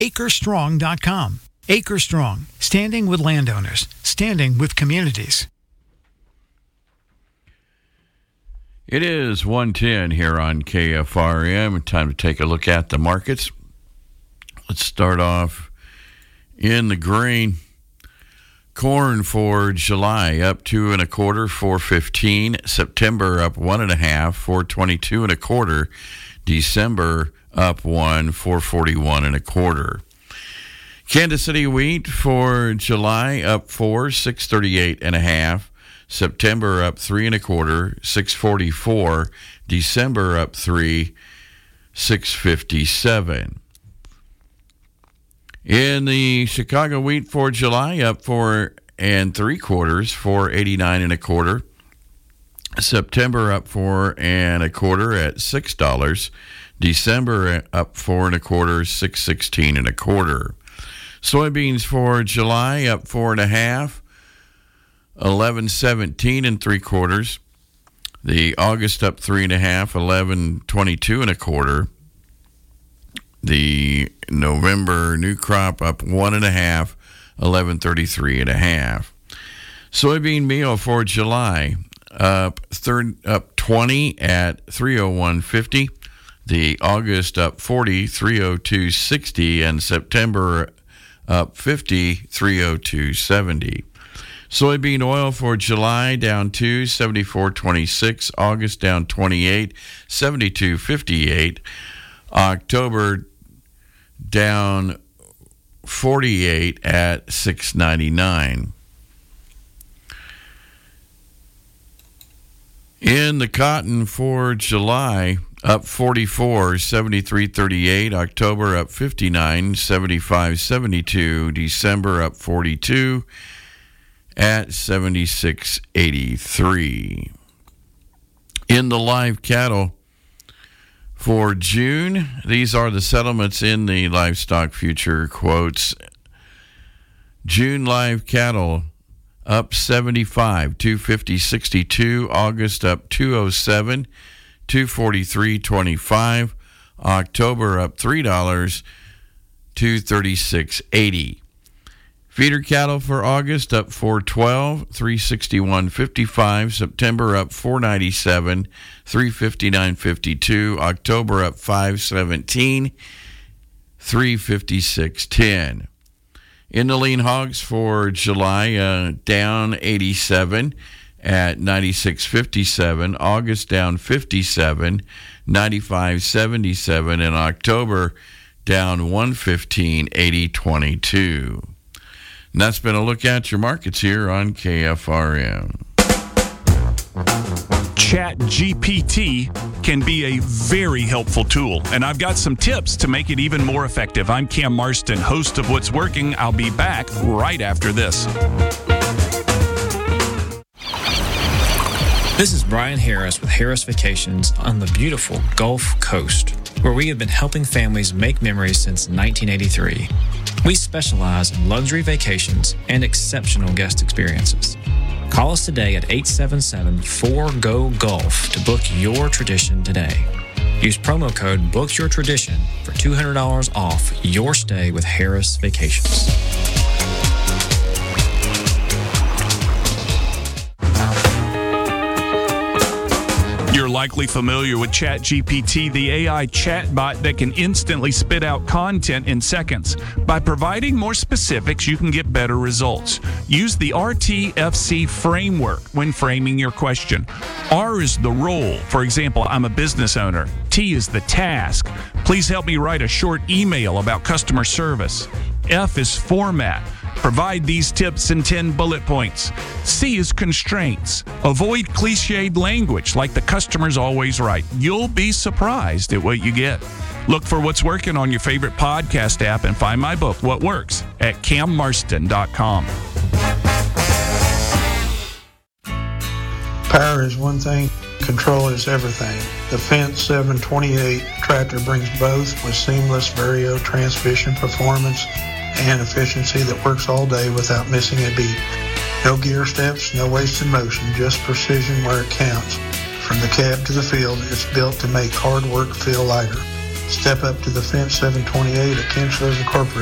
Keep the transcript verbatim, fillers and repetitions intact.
acre strong dot com. Acre Strong, standing with landowners, standing with communities. It is one ten here on K F R M. Time to take a look at the markets. Let's start off in the grain. Corn for July up two and a quarter, four fifteen. September up one and a half, four twenty-two and a quarter. December up one, four forty-one and a quarter. Kansas City wheat for July up four, six thirty-eight and a half. September up three and a quarter, six forty-four. December up three, six fifty-seven. In the Chicago wheat for July, up four and three quarters, four eighty-nine and a quarter. September up four and a quarter at six dollars. December up four and a quarter, six sixteen and a quarter. Soybeans for July up four and a half, eleven seventeen and three quarters. The August up three and a half, eleven twenty-two and a quarter. The November new crop up one and a half, eleven thirty-three and a half. Soybean meal for July up third up twenty at three oh one fifty. The August up forty, three oh two sixty, and September up fifty, three oh two seventy. Soybean oil for July down two, seventy-four twenty-six. August down twenty-eight, seventy-two fifty-eight. October down forty-eight at six ninety-nine. In the cotton for July, up forty-four, seventy-three thirty-eight. October up fifty-nine, seventy-five seventy-two. December up forty-two at seventy-six eighty-three. In the live cattle for June, these are the settlements in the livestock future quotes. June live cattle up seventy-five, two fifty sixty-two. August up two oh seven, two forty-three twenty-five. October up three dollars, two thirty-six eighty. Feeder cattle for August up four twelve, three sixty-one fifty-five. September up four ninety-seven, three fifty-nine fifty-two. October up five seventeen, three fifty-six ten. In the lean hogs for July, uh, down eighty-seven at ninety-six fifty-seven. August down fifty-seven, ninety-five seventy-seven. And October down one fifteen, eighty twenty-two. And that's been a look at your markets here on K F R M. Chat G P T can be a very helpful tool, and I've got some tips to make it even more effective. I'm Cam Marston, host of What's Working. I'll be back right after this. This is Brian Harris with Harris Vacations on the beautiful Gulf Coast, where we have been helping families make memories since nineteen eighty-three. We specialize in luxury vacations and exceptional guest experiences. Call us today at eight seven seven, four G O, GULF to book your tradition today. Use promo code BOOKYOURTRADITION for two hundred dollars off your stay with Harris Vacations. You're likely familiar with ChatGPT, the A I chatbot that can instantly spit out content in seconds. By providing more specifics, you can get better results. Use the R T F C framework when framing your question. R is the role. For example, I'm a business owner. T is the task. Please help me write a short email about customer service. F is format. Provide these tips in ten bullet points. C is constraints. Avoid cliched language like the customer's always right. You'll be surprised at what you get. Look for What's Working on your favorite podcast app and find my book, What Works, at cam marston dot com. Power is one thing, control is everything. The Fendt seven twenty-eight tractor brings both with seamless Vario transmission performance and efficiency that works all day without missing a beat. No gear steps, no wasted motion, just precision where it counts. From the cab to the field, it's built to make hard work feel lighter. Step up to the Fence seven twenty-eight at Kinchler's Incorporated.